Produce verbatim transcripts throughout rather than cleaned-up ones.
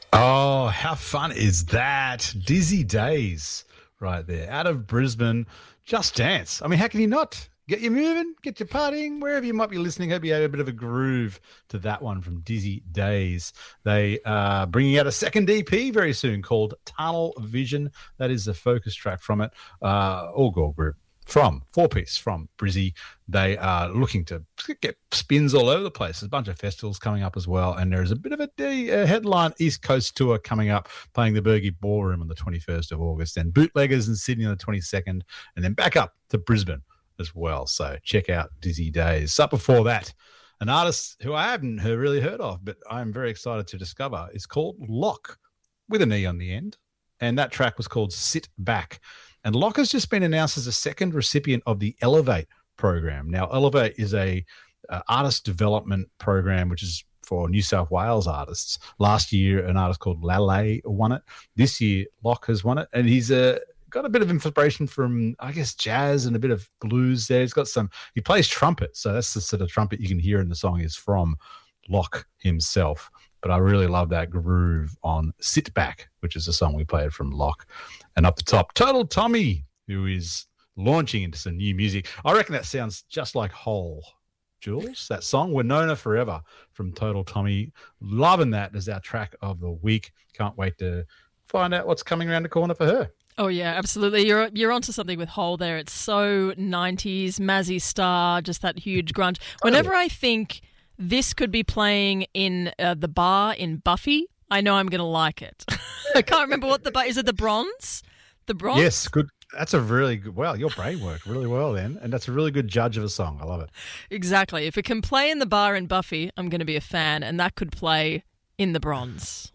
Oh, how fun is that? Dizzy Days right there. Out of Brisbane, Just Dance. I mean, how can you not? Get you moving, get you partying, wherever you might be listening. Hope you had a bit of a groove to that one from Dizzy Days. They are bringing out a second E P very soon called Tunnel Vision. That is the focus track from it. Uh, all girl group from four piece from Brizzy. They are looking to get spins all over the place. There's a bunch of festivals coming up as well, and there's a bit of a, a headline East Coast tour coming up, playing the Bergie Ballroom on the twenty-first of August, then Bootleggers in Sydney on the twenty-second, and then back up to Brisbane as well. So check out Dizzy Days. Up before that, an artist who I haven't heard, really heard of, but I'm very excited to discover, is called Locke, with an E on the end, and that track was called Sit Back. And Locke has just been announced as a second recipient of the Elevate program. Now, Elevate is a uh, artist development program which is for New South Wales artists. Last year, an artist called Lale won it. This year, Locke has won it, and he's a got a bit of inspiration from, I guess, jazz and a bit of blues there. He's got some, he plays trumpet. So that's the sort of trumpet you can hear in the song is from Locke himself. But I really love that groove on Sit Back, which is a song we played from Locke. And up the top, Total Tommy, who is launching into some new music. I reckon that sounds just like Hole. Jules, that song, Winona Forever from Total Tommy. Loving that as our track of the week. Can't wait to find out what's coming around the corner for her. Oh, yeah, absolutely. You're you're onto something with Hole there. It's so nineties, Mazzy Star, just that huge grunge. Whenever I think this could be playing in uh, the bar in Buffy, I know I'm going to like it. I can't remember what the bar is. It the Bronze? The Bronze? Yes, good. That's a really good, well, your brain worked really well then, and that's a really good judge of a song. I love it. Exactly. If it can play in the bar in Buffy, I'm going to be a fan, and that could play in the Bronze.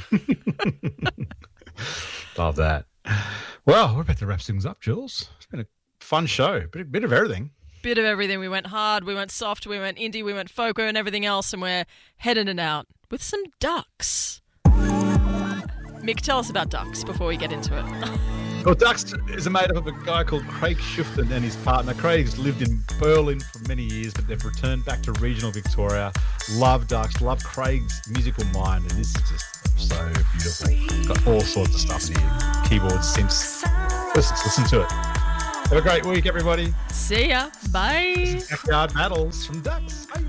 Love that. Well, we're about to wrap things up, Jules. It's been a fun show, bit, bit of everything. Bit of everything. We went hard, we went soft, we went indie, we went folk, and everything else, and we're heading it out with some ducks. Mick, tell us about ducks before we get into it. Well, Ducks is made up of a guy called Craig Shufton and his partner. Craig's lived in Berlin for many years, but they've returned back to regional Victoria. Love Ducks, love Craig's musical mind, and this is just so beautiful. It's got all sorts of stuff in here. Keyboards, synths. Listen, listen to it. Have a great week, everybody. See ya. Bye. Backyard Battles from Ducks. Bye.